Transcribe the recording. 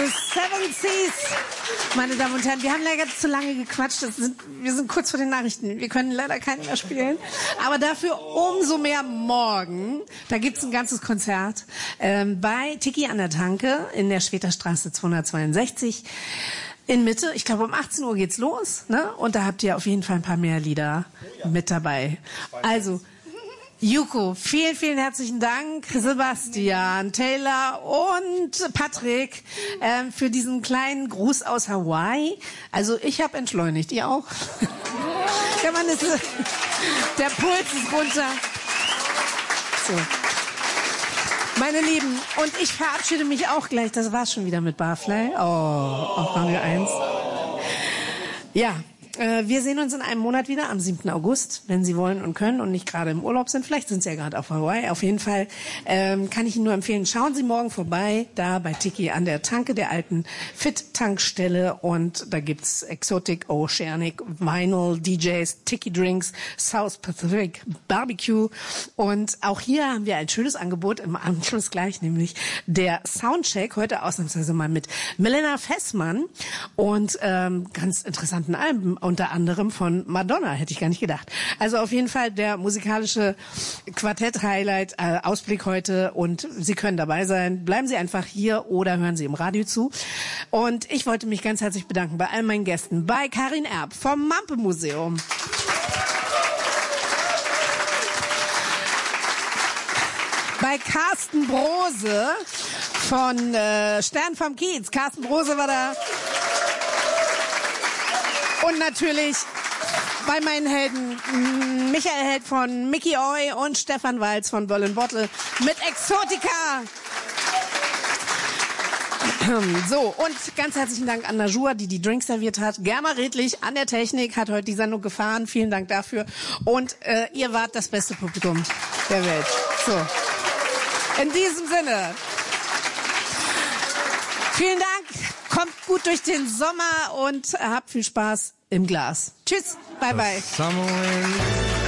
Seven Seas. Meine Damen und Herren, wir haben leider zu lange gequatscht. Wir sind kurz vor den Nachrichten. Wir können leider keinen mehr spielen. Aber dafür umso mehr morgen. Da gibt's ein ganzes Konzert bei Tiki an der Tanke in der Schweterstraße 262 in Mitte. Ich glaube, um 18 Uhr geht's los. Ne? Und da habt ihr auf jeden Fall ein paar mehr Lieder mit dabei. Also... Yuko, vielen, vielen herzlichen Dank, Sebastian, Taylor und Patrick für diesen kleinen Gruß aus Hawaii. Also ich habe entschleunigt, ihr auch? Ja, man ist, der Puls ist runter. So. Meine Lieben, und ich verabschiede mich auch gleich, das war's schon wieder mit Barfly. Oh, auf Radio 1. Ja. Wir sehen uns in einem Monat wieder, am 7. August, wenn Sie wollen und können und nicht gerade im Urlaub sind. Vielleicht sind Sie ja gerade auf Hawaii. Auf jeden Fall kann ich Ihnen nur empfehlen, schauen Sie morgen vorbei, da bei Tiki an der Tanke der alten Fit-Tankstelle. Und da gibt's Exotic, Oceanic, Vinyl, DJs, Tiki Drinks, South Pacific, Barbecue. Und auch hier haben wir ein schönes Angebot im Anschluss gleich, nämlich der Soundcheck. Heute ausnahmsweise mal mit Melina Fessmann und ganz interessanten Alben. Unter anderem von Madonna, hätte ich gar nicht gedacht. Also auf jeden Fall der musikalische Quartett-Highlight, Ausblick heute und Sie können dabei sein. Bleiben Sie einfach hier oder hören Sie im Radio zu. Und ich wollte mich ganz herzlich bedanken bei all meinen Gästen, bei Karin Erb vom Mampe-Museum. Bei Carsten Brose von Stern vom Kiez. Carsten Brose war da. Und natürlich bei meinen Helden Michael Held von Mickey Oy und Stefan Walz von Berlin Bottle mit Exotica. So, und ganz herzlichen Dank an Najua, die Drinks serviert hat. Germa Redlich an der Technik hat heute die Sendung gefahren. Vielen Dank dafür. Und ihr wart das beste Publikum der Welt. So, in diesem Sinne, vielen Dank. Kommt gut durch den Sommer und habt viel Spaß im Glas. Tschüss, bye bye.